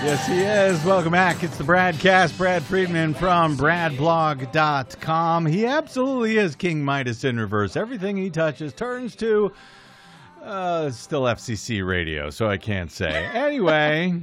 Yes, he is. Welcome back. It's the Bradcast. Brad Friedman from BradBlog.com. He absolutely is King Midas in reverse. Everything he touches turns to still FCC radio, so I can't say. Anyway,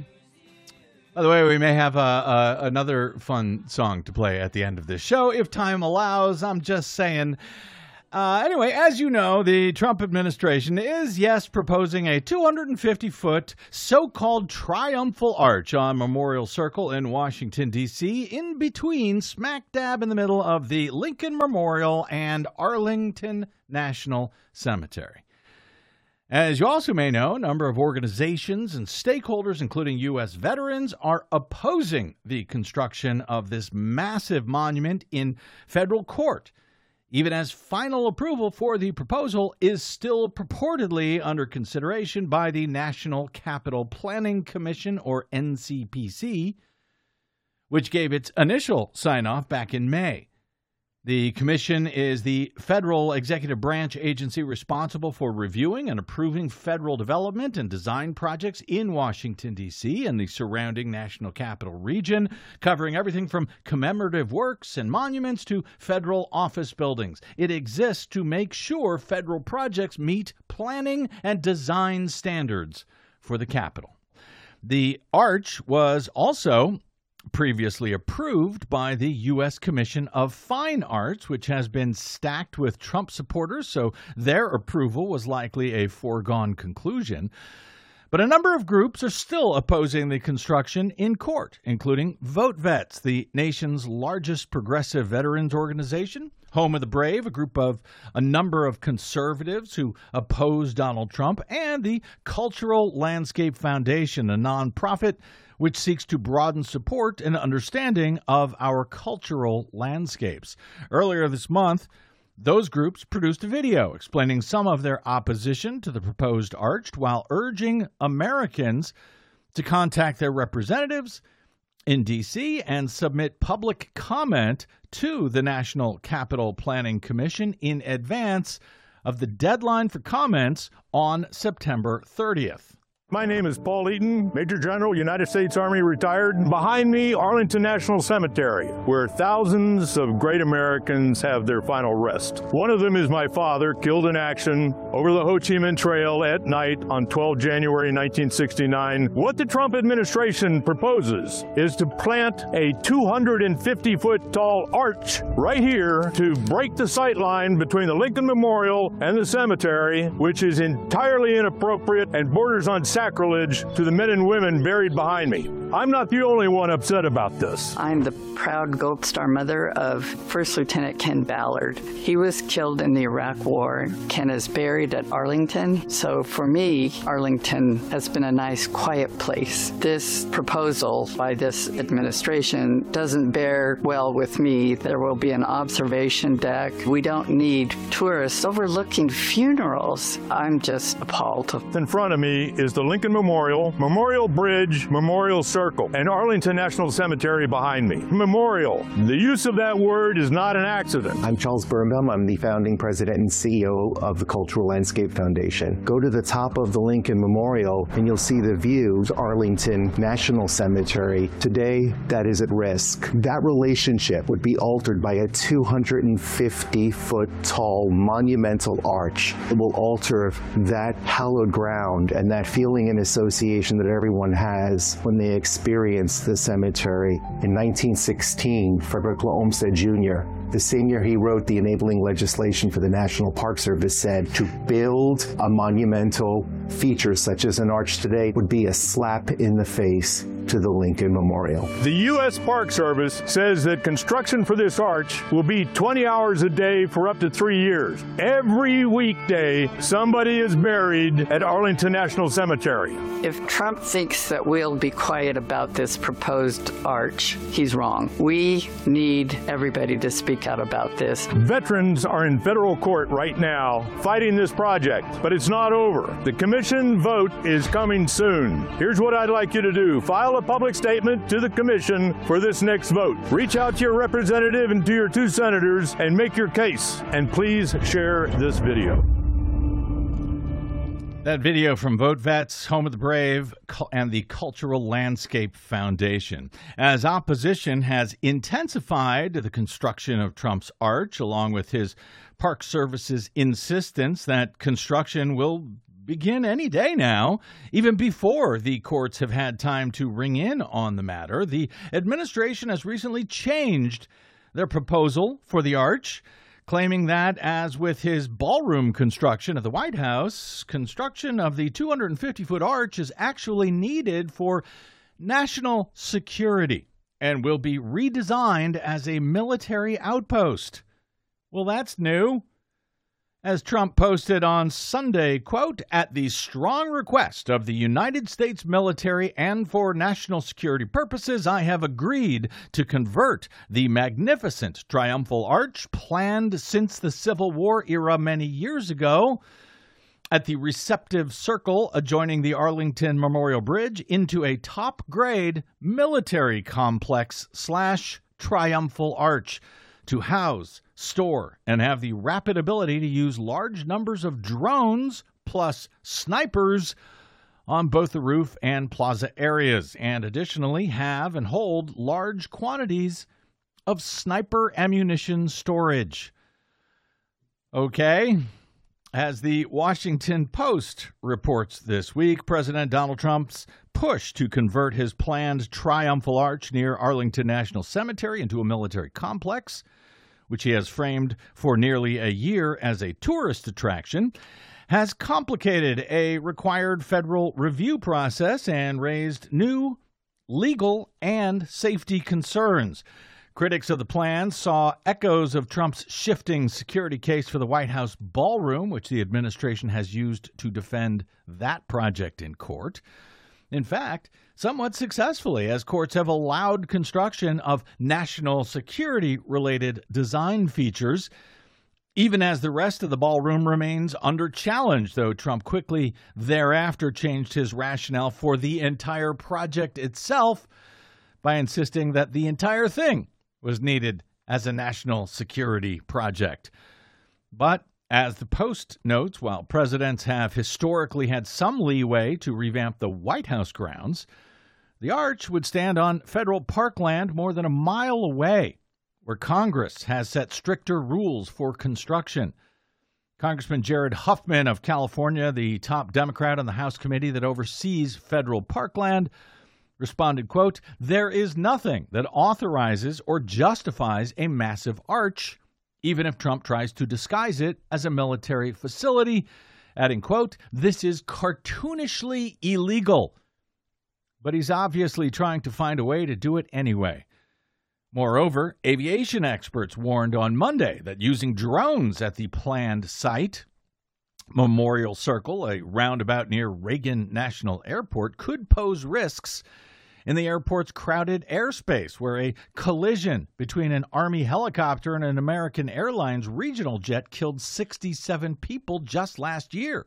by the way, we may have another fun song to play at the end of this show if time allows. I'm just saying. Anyway, as you know, the Trump administration is, yes, proposing a 250-foot so-called triumphal arch on Memorial Circle in Washington, D.C., in between, smack dab in the middle of the Lincoln Memorial and Arlington National Cemetery. As you also may know, a number of organizations and stakeholders, including U.S. veterans, are opposing the construction of this massive monument in federal court, even as final approval for the proposal is still purportedly under consideration by the National Capital Planning Commission, or NCPC, which gave its initial sign-off back in May. The commission is the federal executive branch agency responsible for reviewing and approving federal development and design projects in Washington, D.C. and the surrounding National Capital Region, covering everything from commemorative works and monuments to federal office buildings. It exists to make sure federal projects meet planning and design standards for the Capitol. The arch was also previously approved by the U.S. Commission of Fine Arts, which has been stacked with Trump supporters, so their approval was likely a foregone conclusion. But a number of groups are still opposing the construction in court, including Vote Vets, the nation's largest progressive veterans organization, Home of the Brave, a number of conservatives who oppose Donald Trump, and the Cultural Landscape Foundation, a nonprofit which seeks to broaden support and understanding of our cultural landscapes. Earlier this month, those groups produced a video explaining some of their opposition to the proposed arch while urging Americans to contact their representatives in D.C. and submit public comment to the National Capital Planning Commission in advance of the deadline for comments on September 30th. My name is Paul Eaton, Major General, United States Army, retired. Behind me, Arlington National Cemetery, where thousands of great Americans have their final rest. One of them is my father, killed in action over the Ho Chi Minh Trail at night on 12 January 1969. What the Trump administration proposes is to plant a 250-foot tall arch right here to break the sight line between the Lincoln Memorial and the cemetery, which is entirely inappropriate and borders on sacrilege to the men and women buried behind me. I'm not the only one upset about this. I'm the proud Gold Star mother of First Lieutenant Ken Ballard. He was killed in the Iraq War. Ken is buried at Arlington. So for me, Arlington has been a nice, quiet place. This proposal by this administration doesn't bear well with me. There will be an observation deck. We don't need tourists overlooking funerals. I'm just appalled. In front of me is the Lincoln Memorial, Memorial Bridge, Memorial Circle, and Arlington National Cemetery behind me. Memorial. The use of that word is not an accident. I'm Charles Birnbaum. I'm the founding president and CEO of the Cultural Landscape Foundation. Go to the top of the Lincoln Memorial and you'll see the views, Arlington National Cemetery. Today, that is at risk. That relationship would be altered by a 250-foot tall monumental arch. It will alter that hallowed ground and that feeling and association that everyone has when they experience the cemetery. In 1916, Frederick Law Olmsted Jr., the same year he wrote the enabling legislation for the National Park Service, said to build a monumental feature such as an arch today would be a slap in the face to the Lincoln Memorial. The U.S. Park Service says that construction for this arch will be 20 hours a day for up to 3 years. Every weekday, somebody is buried at Arlington National Cemetery. If Trump thinks that we'll be quiet about this proposed arch, he's wrong. We need everybody to speak out about this. Veterans are in federal court right now fighting this project, but it's not over. The commission vote is coming soon. Here's what I'd like you to do. File a public statement to the commission for this next vote. Reach out to your representative and to your 2 senators and make your case. And please share this video. That video from Vote Vets, Home of the Brave, and the Cultural Landscape Foundation. As opposition has intensified the construction of Trump's arch, along with his Park Service's insistence that construction will begin any day now, even before the courts have had time to ring in on the matter, the administration has recently changed their proposal for the arch, claiming that, as with his ballroom construction at the White House, construction of the 250-foot arch is actually needed for national security and will be redesigned as a military outpost. Well, that's new. As Trump posted on Sunday, quote, "At the strong request of the United States military and for national security purposes, I have agreed to convert the magnificent triumphal arch planned since the Civil War era many years ago at the receptive circle adjoining the Arlington Memorial Bridge into a top-grade military complex / triumphal arch to house, store, and have the rapid ability to use large numbers of drones plus snipers on both the roof and plaza areas, and additionally have and hold large quantities of sniper ammunition storage." Okay. As the Washington Post reports this week, President Donald Trump's push to convert his planned triumphal arch near Arlington National Cemetery into a military complex, which he has framed for nearly a year as a tourist attraction, has complicated a required federal review process and raised new legal and safety concerns. Critics of the plan saw echoes of Trump's shifting security case for the White House ballroom, which the administration has used to defend that project in court. In fact, somewhat successfully, as courts have allowed construction of national security-related design features, even as the rest of the ballroom remains under challenge, though Trump quickly thereafter changed his rationale for the entire project itself by insisting that the entire thing was needed as a national security project. But as the Post notes, while presidents have historically had some leeway to revamp the White House grounds, the arch would stand on federal parkland more than a mile away, where Congress has set stricter rules for construction. Congressman Jared Huffman of California, the top Democrat on the House committee that oversees federal parkland, responded, quote, "There is nothing that authorizes or justifies a massive arch, even if Trump tries to disguise it as a military facility," adding, quote, "This is cartoonishly illegal." But he's obviously trying to find a way to do it anyway. Moreover, aviation experts warned on Monday that using drones at the planned site, Memorial Circle, a roundabout near Reagan National Airport, could pose risks in the airport's crowded airspace, where a collision between an Army helicopter and an American Airlines regional jet killed 67 people just last year.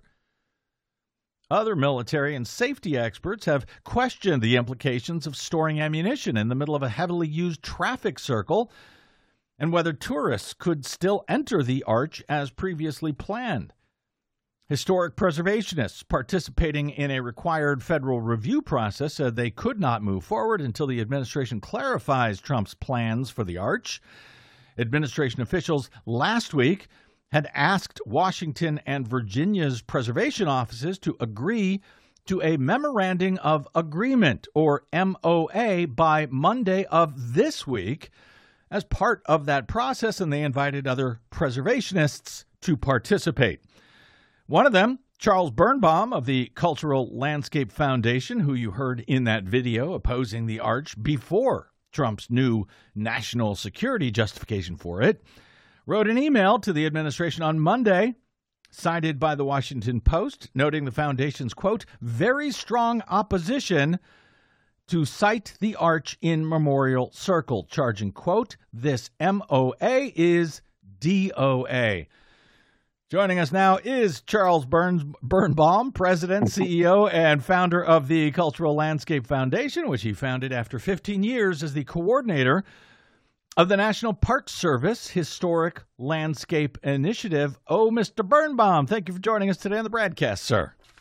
Other military and safety experts have questioned the implications of storing ammunition in the middle of a heavily used traffic circle and whether tourists could still enter the arch as previously planned. Historic preservationists participating in a required federal review process said they could not move forward until the administration clarifies Trump's plans for the arch. Administration officials last week had asked Washington and Virginia's preservation offices to agree to a Memorandum of Agreement, or MOA, by Monday of this week as part of that process, and they invited other preservationists to participate. One of them, Charles Birnbaum of the Cultural Landscape Foundation, who you heard in that video opposing the arch before Trump's new national security justification for it, wrote an email to the administration on Monday, cited by the Washington Post, noting the foundation's, quote, "very strong opposition to site the arch in Memorial Circle," charging, quote, "this MOA is DOA." Joining us now is Charles Birnbaum, President, CEO, and founder of the Cultural Landscape Foundation, which he founded after 15 years as the coordinator of the National Park Service Historic Landscape Initiative. Oh, Mr. Birnbaum, thank you for joining us today on the BradCast, sir.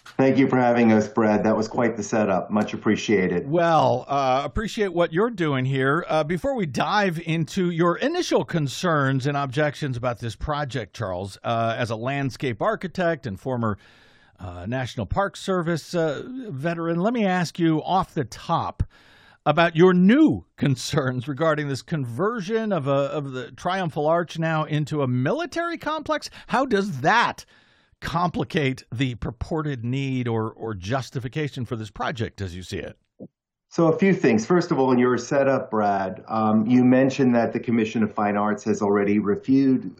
Thank you for having us, Brad. That was quite the setup. Much appreciated. Well, appreciate what you're doing here. Before we dive into your initial concerns and objections about this project, Charles, as a landscape architect and former National Park Service veteran, let me ask you off the top about your new concerns regarding this conversion of the Triumphal Arch now into a military complex. How does that complicate the purported need or justification for this project as you see it? So a few things. First of all, in your setup, Brad, you mentioned that the Commission of Fine Arts has already reviewed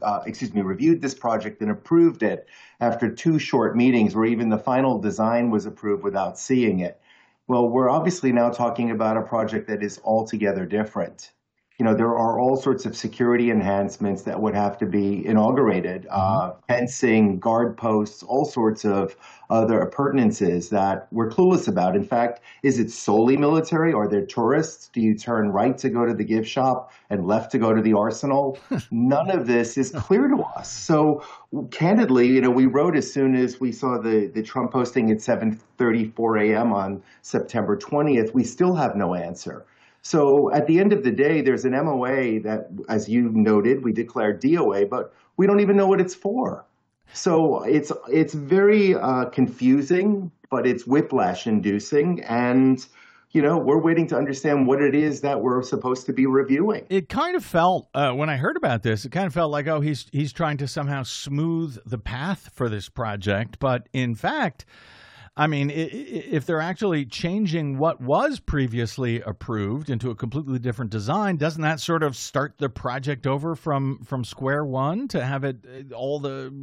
this project and approved it after 2 short meetings where even the final design was approved without seeing it. Well, we're obviously now talking about a project that is altogether different. You know, there are all sorts of security enhancements that would have to be inaugurated, fencing, guard posts, all sorts of other appurtenances that we're clueless about. In fact, is it solely military? Are there tourists? Do you turn right to go to the gift shop and left to go to the arsenal? None of this is clear to us. So candidly, you know, we wrote as soon as we saw the Trump posting at 7:34 a.m. on September 20th, we still have no answer. So at the end of the day, there's an MOA that, as you noted, we declared DOA, but we don't even know what it's for. So it's very confusing, but it's whiplash inducing. And, you know, we're waiting to understand what it is that we're supposed to be reviewing. It kind of felt, when I heard about this, it kind of felt like, oh, he's trying to somehow smooth the path for this project. But in fact, I mean, if they're actually changing what was previously approved into a completely different design, doesn't that sort of start the project over from square one to have it all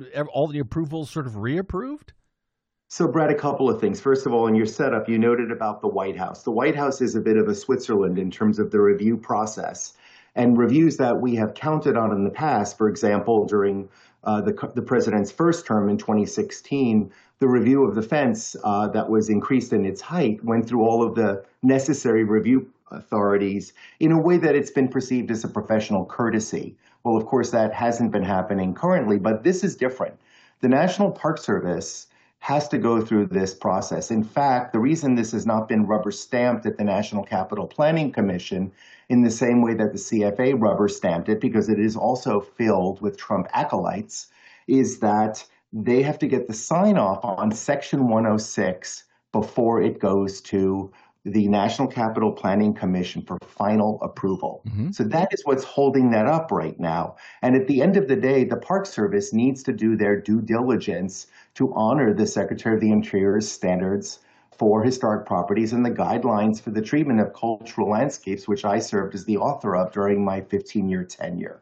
the approvals sort of reapproved? So, Brad, a couple of things. First of all, in your setup, you noted about the White House. The White House is a bit of a Switzerland in terms of the review process, and reviews that we have counted on in the past. For example, during the president's first term in 2016, the review of the fence that was increased in its height went through all of the necessary review authorities in a way that it's been perceived as a professional courtesy. Well, of course, that hasn't been happening currently, but this is different. The National Park Service has to go through this process. In fact, the reason this has not been rubber stamped at the National Capital Planning Commission in the same way that the CFA rubber stamped it, because it is also filled with Trump acolytes, is that they have to get the sign off on Section 106 before it goes to the National Capital Planning Commission for final approval. Mm-hmm. So that is what's holding that up right now. And at the end of the day, the Park Service needs to do their due diligence to honor the Secretary of the Interior's standards for historic properties and the guidelines for the treatment of cultural landscapes, which I served as the author of during my 15-year tenure.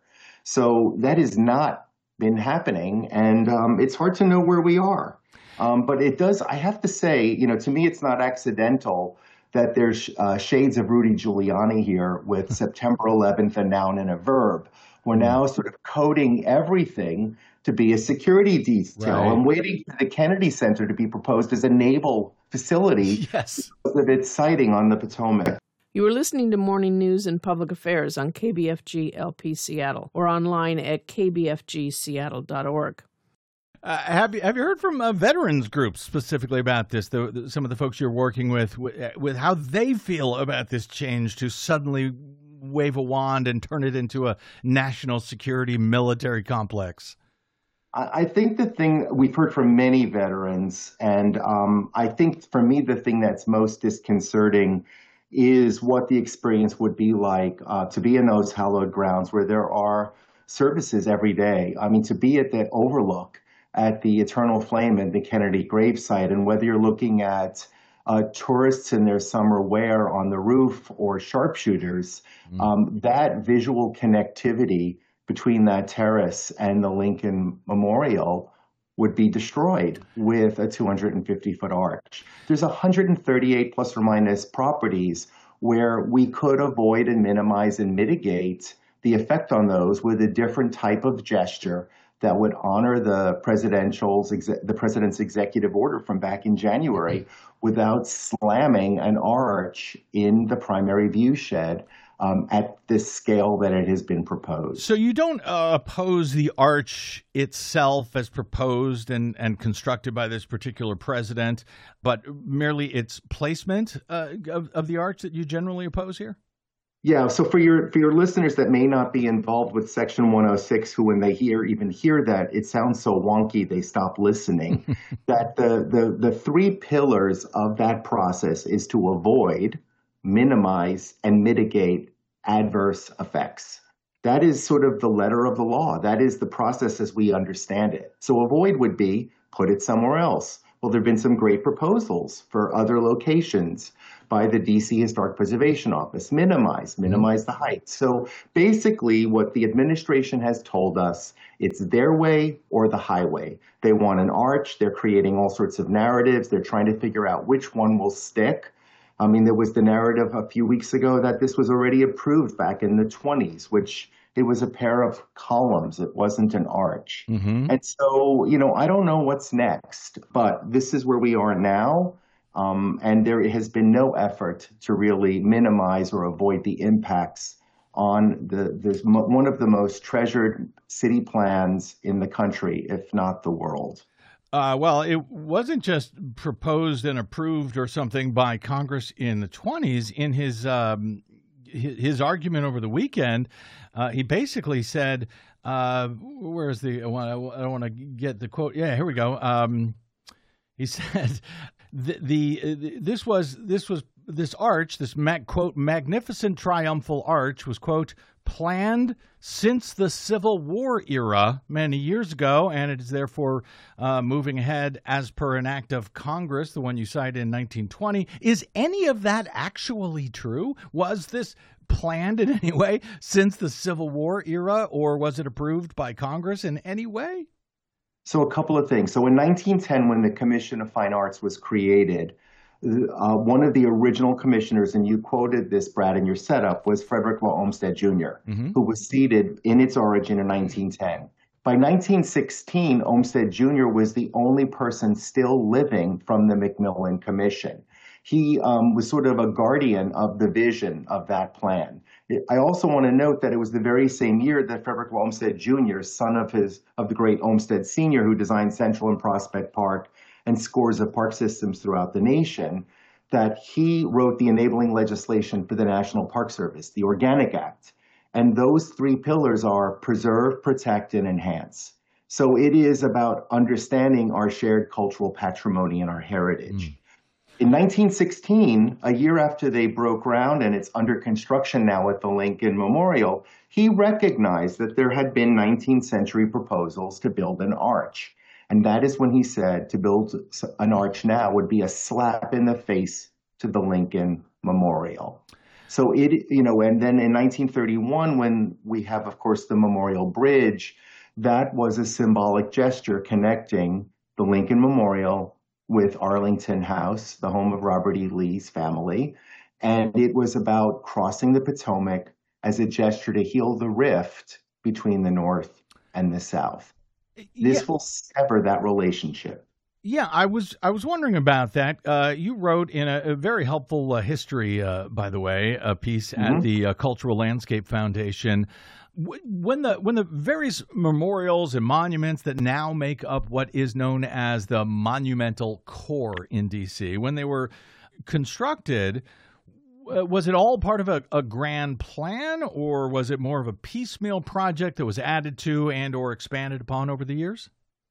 So that has not been happening, and it's hard to know where we are. But it does, I have to say, you know, to me, it's not accidental that there's shades of Rudy Giuliani here with September 11th, a noun and a verb. We're now sort of coding everything to be a security detail. Right. I'm waiting for the Kennedy Center to be proposed as a naval facility because of its siting on the Potomac. You are listening to Morning News and Public Affairs on KBFG LP Seattle or online at kbfgseattle.org. Have you heard from veterans groups specifically about this? Some of the folks you're working with how they feel about this change to suddenly wave a wand and turn it into a national security military complex? I think the thing we've heard from many veterans, and I think for me the thing that's most disconcerting is what the experience would be like to be in those hallowed grounds where there are services every day. I mean, to be at that overlook at the Eternal Flame and the Kennedy gravesite, and whether you're looking at tourists in their summer wear on the roof or sharpshooters, that visual connectivity between that terrace and the Lincoln Memorial would be destroyed with a 250-foot arch. There's 138 plus or minus properties where we could avoid and minimize and mitigate the effect on those with a different type of gesture that would honor the president's executive order from back in January without slamming an arch in the primary view shed at this scale that it has been proposed. So you don't oppose the arch itself as proposed and constructed by this particular president, but merely its placement of the arch that you generally oppose here? Yeah, so for your listeners that may not be involved with Section 106, who when they even hear that, it sounds so wonky, they stop listening, that the three pillars of that process is to avoid, minimize, and mitigate adverse effects. That is sort of the letter of the law. That is the process as we understand it. So avoid would be put it somewhere else. Well, there have been some great proposals for other locations by the DC Historic Preservation Office. Minimize the height. So basically what the administration has told us, it's their way or the highway. They want an arch. They're creating all sorts of narratives. They're trying to figure out which one will stick. I mean, there was the narrative a few weeks ago that this was already approved back in the 20s, which it was a pair of columns. It wasn't an arch. Mm-hmm. And so, I don't know what's next, but this is where we are now. And there has been no effort to really minimize or avoid the impacts on one of the most treasured city plans in the country, if not the world. Well, it wasn't just proposed and approved or something by Congress in the 20s. In his argument over the weekend, he basically said, where's the, I don't want to get the quote. Yeah, here we go. He said, this arch, this quote, magnificent triumphal arch was, quote, planned since the Civil War era many years ago, and it is therefore moving ahead as per an act of Congress, the one you cited in 1920. Is any of that actually true? Was this planned in any way since the Civil War era, or was it approved by Congress in any way? So a couple of things. So in 1910, when the Commission of Fine Arts was created, one of the original commissioners, and you quoted this, Brad, in your setup, was Frederick Law Olmsted Jr., who was seated in its origin in 1910. By 1916, Olmsted Jr. was the only person still living from the McMillan Commission. He was sort of a guardian of the vision of that plan. I also want to note that it was the very same year that Frederick Law Olmsted Jr., son of the great Olmsted Sr., who designed Central and Prospect Park and scores of park systems throughout the nation, that he wrote the enabling legislation for the National Park Service, the Organic Act. And those three pillars are preserve, protect, and enhance. So it is about understanding our shared cultural patrimony and our heritage. In 1916, a year after they broke ground and it's under construction now at the Lincoln Memorial, he recognized that there had been 19th century proposals to build an arch. And that is when he said to build an arch now would be a slap in the face to the Lincoln Memorial. So and then in 1931, when we have, of course, the Memorial Bridge, that was a symbolic gesture connecting the Lincoln Memorial with Arlington House, the home of Robert E. Lee's family. And it was about crossing the Potomac as a gesture to heal the rift between the North and the South. This will sever that relationship. Yeah, I was wondering about that. You wrote in a very helpful history, by the way, a piece at the Cultural Landscape Foundation. When the various memorials and monuments that now make up what is known as the monumental core in D.C., when they were constructed, was it all part of a grand plan, or was it more of a piecemeal project that was added to and or expanded upon over the years?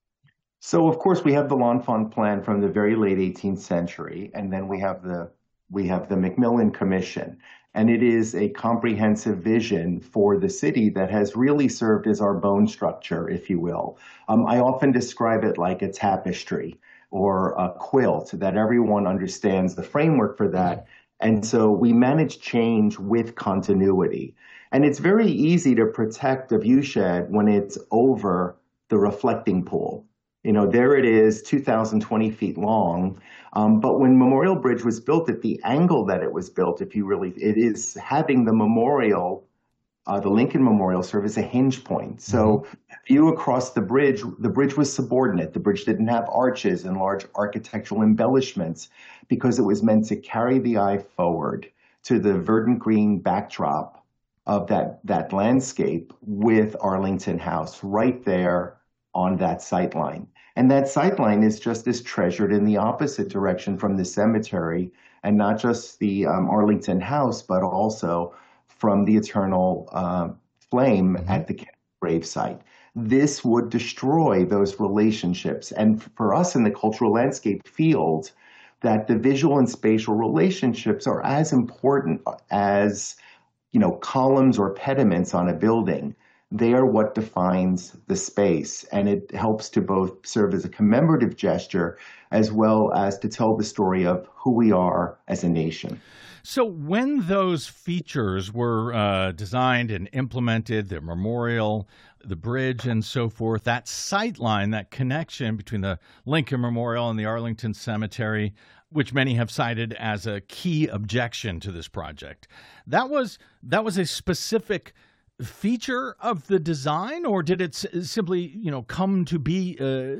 So, of course, we have the L'Enfant Plan from the very late 18th century, and then we have the McMillan Commission. And it is a comprehensive vision for the city that has really served as our bone structure, if you will. I often describe it like a tapestry or a quilt, that everyone understands the framework for that. And so we manage change with continuity. And it's very easy to protect a viewshed when it's over the reflecting pool. There it is, 2,020 feet long. But when Memorial Bridge was built, at the angle that it was built, it is having the memorial, the Lincoln Memorial, serve as a hinge point. So view across the bridge was subordinate. The bridge didn't have arches and large architectural embellishments because it was meant to carry the eye forward, to the verdant green backdrop of that landscape with Arlington House right there on that sightline. And that sightline is just as treasured in the opposite direction from the cemetery, and not just the Arlington House, but also from the eternal flame at the grave site. This would destroy those relationships. And for us in the cultural landscape field, that the visual and spatial relationships are as important as, columns or pediments on a building. They are what defines the space, and it helps to both serve as a commemorative gesture as well as to tell the story of who we are as a nation. So when those features were designed and implemented, the memorial, the bridge, and so forth, that sightline, that connection between the Lincoln Memorial and the Arlington Cemetery, which many have cited as a key objection to this project, that was a specific feature of the design, or did it simply, come to be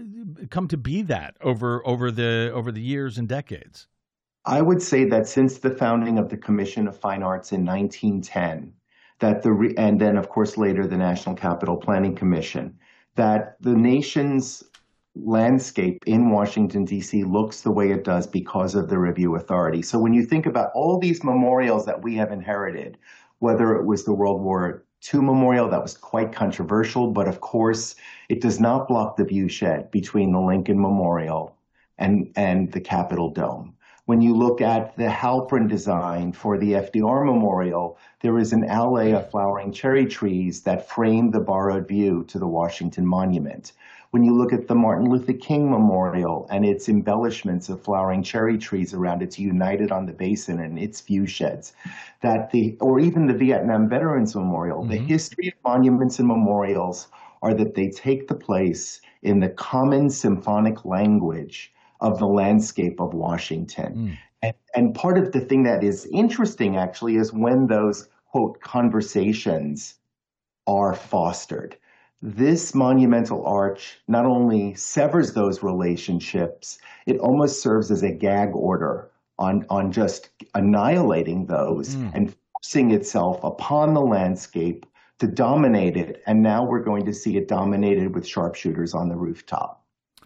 that over the years and decades? I would say that since the founding of the Commission of Fine Arts in 1910, and then of course later the National Capital Planning Commission, that the nation's landscape in Washington, D.C. looks the way it does because of the review authority. So when you think about all these memorials that we have inherited, whether it was the World War II memorial that was quite controversial, but of course it does not block the viewshed between the Lincoln Memorial and the Capitol Dome. When you look at the Halpern design for the FDR Memorial, there is an alley of flowering cherry trees that frame the borrowed view to the Washington Monument. When you look at the Martin Luther King Memorial and its embellishments of flowering cherry trees around its United on the Basin and its view sheds, or even the Vietnam Veterans Memorial, the history of monuments and memorials are that they take the place in the common symphonic language of the landscape of Washington. And part of the thing that is interesting, actually, is when those, quote, conversations are fostered. This monumental arch not only severs those relationships, it almost serves as a gag order on just annihilating those and forcing itself upon the landscape to dominate it. And now we're going to see it dominated with sharpshooters on the rooftop.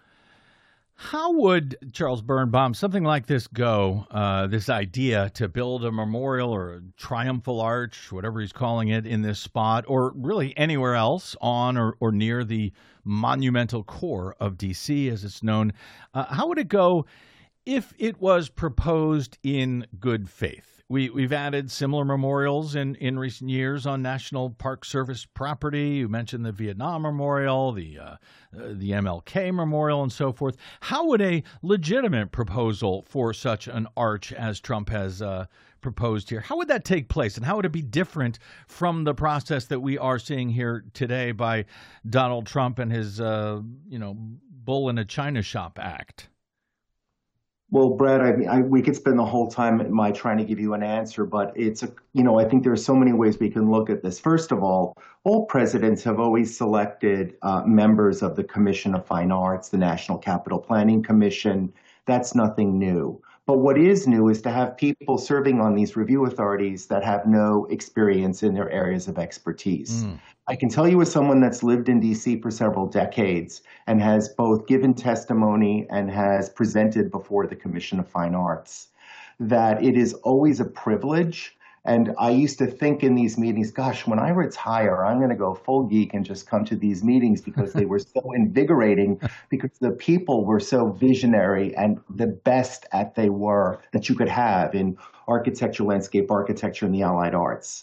How would, Charles Birnbaum, something like this go, this idea to build a memorial or a triumphal arch, whatever he's calling it, in this spot, or really anywhere else on or near the monumental core of D.C., as it's known, how would it go if it was proposed in good faith? We've added similar memorials in recent years on National Park Service property. You mentioned the Vietnam Memorial, the MLK Memorial, and so forth. How would a legitimate proposal for such an arch as Trump has proposed here, how would that take place, and how would it be different from the process that we are seeing here today by Donald Trump and his bull in a china shop act? Well, Brad, we could spend the whole time trying to give you an answer, but I think there are so many ways we can look at this. First of all presidents have always selected members of the Commission of Fine Arts, the National Capital Planning Commission. That's nothing new. But what is new is to have people serving on these review authorities that have no experience in their areas of expertise. I can tell you as someone that's lived in D.C. for several decades and has both given testimony and has presented before the Commission of Fine Arts, that it is always a privilege. And I used to think in these meetings, gosh, when I retire, I'm going to go full geek and just come to these meetings because they were so invigorating, because the people were so visionary and the best that you could have in architecture, landscape architecture, and the allied arts.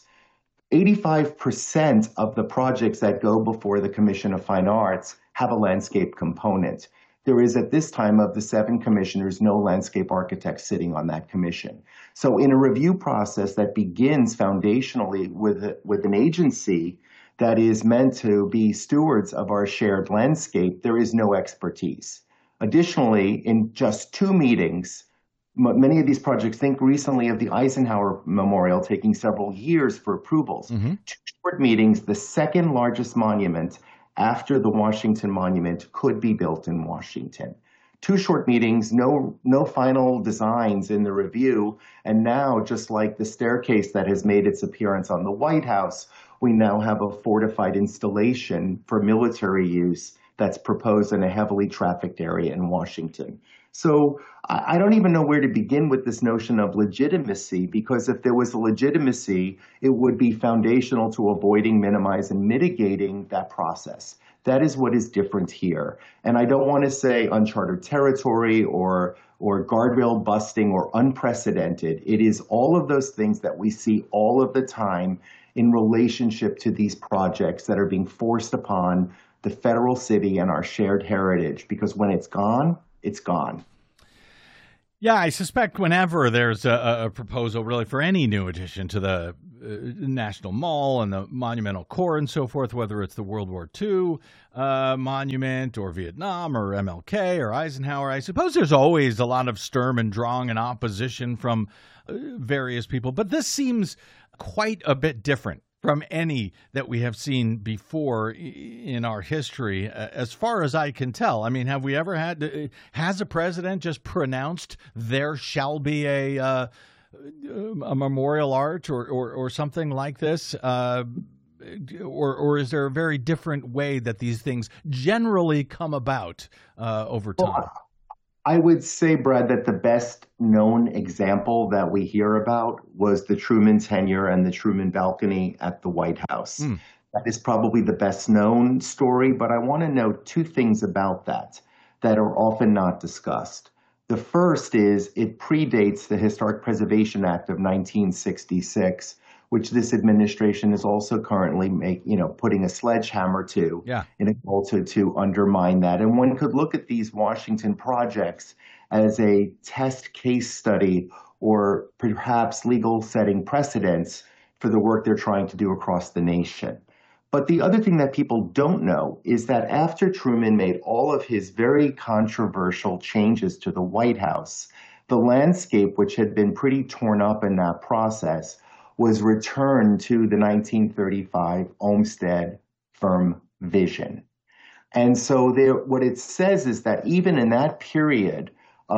85% of the projects that go before the Commission of Fine Arts have a landscape component. There is, at this time, of the 7 commissioners, no landscape architect sitting on that commission. So in a review process that begins foundationally with an agency that is meant to be stewards of our shared landscape, there is no expertise. Additionally, in just 2 meetings, many of these projects, think recently of the Eisenhower Memorial taking several years for approvals. 2 short meetings, the second largest monument after the Washington Monument could be built in Washington. 2 short meetings, no final designs in the review. And now, just like the staircase that has made its appearance on the White House, we now have a fortified installation for military use that's proposed in a heavily trafficked area in Washington. So I don't even know where to begin with this notion of legitimacy, because if there was a legitimacy, it would be foundational to avoiding, minimizing, mitigating that process. That is what is different here. And I don't want to say uncharted territory or guardrail busting or unprecedented. It is all of those things that we see all of the time in relationship to these projects that are being forced upon the federal city and our shared heritage, because when it's gone, it's gone. Yeah, I suspect whenever there's a proposal really for any new addition to the National Mall and the Monumental Core and so forth, whether it's the World War II monument or Vietnam or MLK or Eisenhower, I suppose there's always a lot of Sturm and Drang and opposition from various people. But this seems quite a bit different from any that we have seen before in our history, as far as I can tell. I mean, have we ever has a president just pronounced there shall be a memorial arch or something like this? Or is there a very different way that these things generally come about over time? Well, I would say, Brad, that the best known example that we hear about was the Truman tenure and the Truman balcony at the White House. That is probably the best known story, but I want to note 2 things about that are often not discussed. The first is it predates the Historic Preservation Act of 1966, which this administration is also currently putting a sledgehammer to in a goal to undermine that. And one could look at these Washington projects as a test case study or perhaps legal setting precedents for the work they're trying to do across the nation. But the other thing that people don't know is that after Truman made all of his very controversial changes to the White House, the landscape, which had been pretty torn up in that process, was returned to the 1935 Olmsted firm vision. And so what it says is that even in that period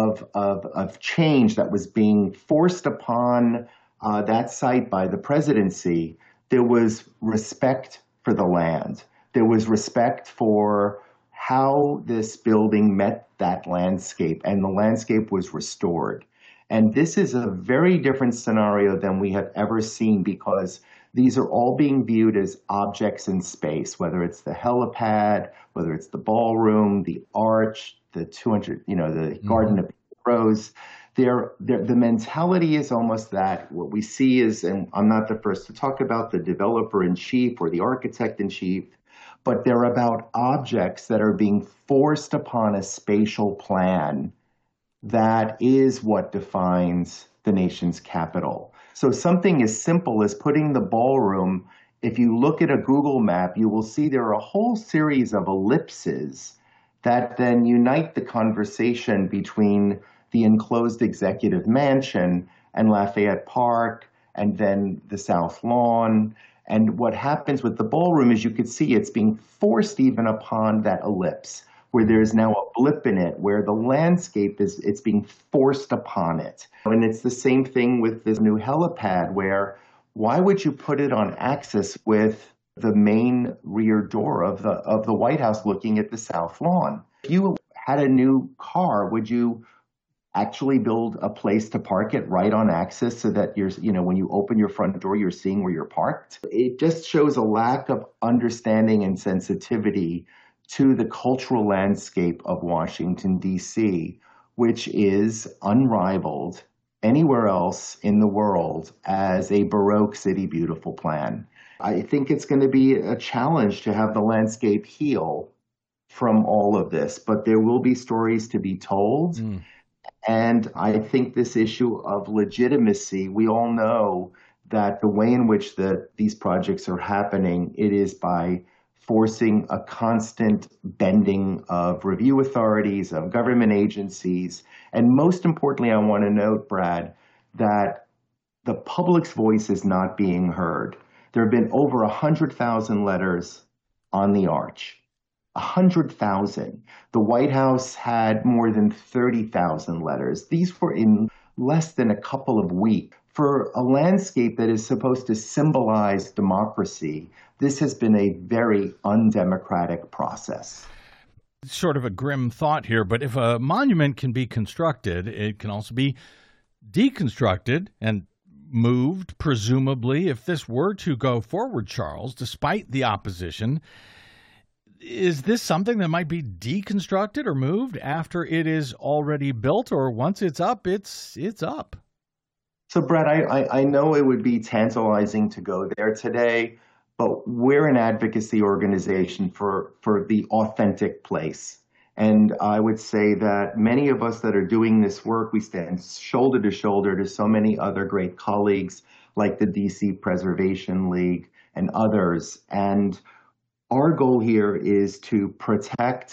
of change that was being forced upon that site by the presidency, there was respect for the land. There was respect for how this building met that landscape, and the landscape was restored. And this is a very different scenario than we have ever seen, because these are all being viewed as objects in space, whether it's the helipad, whether it's the ballroom, the arch, the 200, the Garden of Rose. The mentality is almost that what we see is, and I'm not the first to talk about the developer in chief or the architect in chief, but they're about objects that are being forced upon a spatial plan that is what defines the nation's capital. So something as simple as putting the ballroom, if you look at a Google map, you will see there are a whole series of ellipses that then unite the conversation between the enclosed executive mansion and Lafayette Park and then the South Lawn. And what happens with the ballroom is you could see it's being forced even upon that ellipse, where there's now a blip in it, where the landscape it's being forced upon it. And it's the same thing with this new helipad, where why would you put it on axis with the main rear door of the White House looking at the South Lawn? If you had a new car, would you actually build a place to park it right on axis so that when you open your front door, you're seeing where you're parked? It just shows a lack of understanding and sensitivity to the cultural landscape of Washington, D.C., which is unrivaled anywhere else in the world as a Baroque city beautiful plan. I think it's going to be a challenge to have the landscape heal from all of this, but there will be stories to be told. And I think this issue of legitimacy, we all know that the way in which these projects are happening, it is by forcing a constant bending of review authorities, of government agencies. And most importantly, I want to note, Brad, that the public's voice is not being heard. There have been over 100,000 letters on the arch. 100,000. The White House had more than 30,000 letters. These were in less than a couple of weeks. For a landscape that is supposed to symbolize democracy, this has been a very undemocratic process. Sort of a grim thought here, but if a monument can be constructed, it can also be deconstructed and moved, presumably. If this were to go forward, Charles, despite the opposition, is this something that might be deconstructed or moved after it is already built, or once it's up, it's up? So, Brett, I know it would be tantalizing to go there today, but we're an advocacy organization for the authentic place. And I would say that many of us that are doing this work, we stand shoulder to shoulder to so many other great colleagues like the DC Preservation League and others. And our goal here is to protect